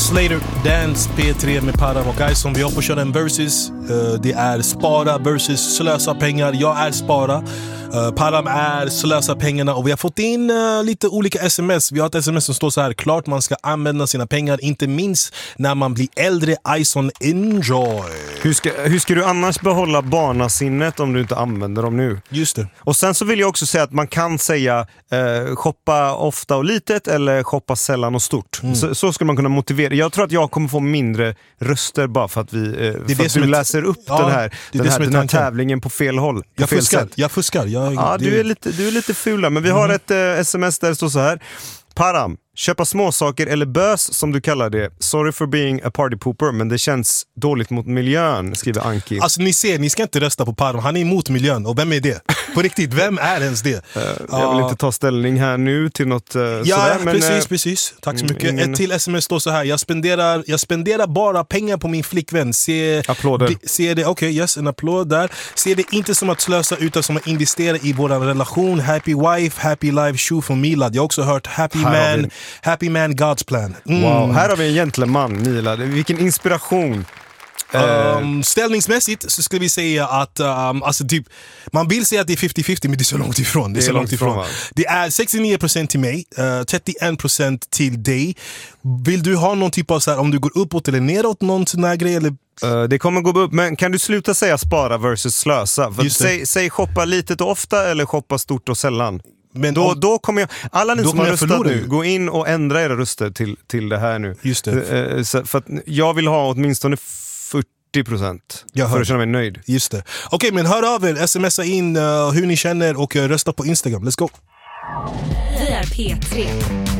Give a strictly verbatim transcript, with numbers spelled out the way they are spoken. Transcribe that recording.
Slater, Dance, P tre med Param och Ison. Vi har på att köra en versus. Uh, det är spara versus slösa pengar. Jag är spara. Uh, Param är slösa pengarna. Och vi har fått in uh, lite olika sms. Vi har ett sms som står så här: klart man ska använda sina pengar, inte minst när man blir äldre. Ison, enjoy. Hur ska, hur ska du annars behålla barnasinnet om du inte använder dem nu? Just det. Och sen så vill jag också säga att man kan säga eh, shoppa ofta och litet eller shoppa sällan och stort. Mm. Så, så ska man kunna motivera. Jag tror att jag kommer få mindre röster bara för att, vi, eh, för det att du läser upp ja, den här, det den det här, den här tävlingen på fel håll. På jag, fel fuskar, sätt. jag fuskar. Jag, ja, det... du, är lite, du är lite fula. Men vi har mm. ett eh, sms där det står så här: Param, köpa småsaker eller bös som du kallar det. Sorry for being a party pooper, men det känns dåligt mot miljön, skriver Anki. Alltså ni ser, ni ska inte rösta på Param. Han är emot miljön. Och vem är det? På riktigt, vem är ens det? Uh, jag vill uh, inte ta ställning här nu till något uh, ja, sådär. Men, precis, uh, precis. Tack så mycket. Ingen... Ett till sms står så här: jag spenderar, jag spenderar bara pengar på min flickvän. Se, Applåder. De, se det, okej, okay, yes, en applåd där. Se det inte som att slösa utan som att investera i vår relation. Happy wife, happy life, shoe for Milad. Jag har också hört happy här man, happy man, God's plan. Mm. Wow, här har vi en gentleman, Milad. Vilken inspiration. Um, ställningsmässigt så skulle vi säga att um, alltså typ, man vill säga att det är femtio femtio, men det är så långt ifrån. Det är, det är så långt ifrån. ifrån. Det är sextionio procent till mig, uh, trettioen procent till dig. Vill du ha någon typ av så här, om du går uppåt eller neråt, någon sån här grej eller? Uh, det kommer gå upp, men kan du sluta säga spara versus slösa? För säg, säg shoppa litet och ofta eller shoppa stort och sällan. Men då, då kommer jag, alla ni som har röstat nu, gå in och ändra era röster till, till det här nu. Just det. Uh, så, för att jag vill ha åtminstone fyrtio procent för att känna mig nöjd. Just det. Okej, okay, men hör av er, smsa in uh, hur ni känner och uh, rösta på Instagram. Let's go. Vi är P tre.